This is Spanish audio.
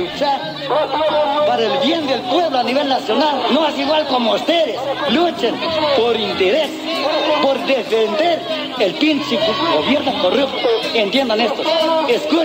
luchar para el bien del pueblo a nivel nacional. No es igual como ustedes. Luchen por interés, por defender el pinche gobierno corrupto. Entiendan esto. Escuchen.